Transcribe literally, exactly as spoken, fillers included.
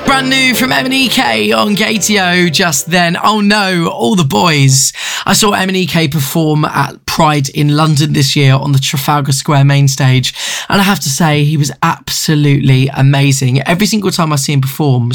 Brand new from M and E K on K T O just then. Oh no, all the boys. I saw M and E K perform at Pride in London this year on the Trafalgar Square main stage, and I have to say he was absolutely amazing. Every single time I see him perform,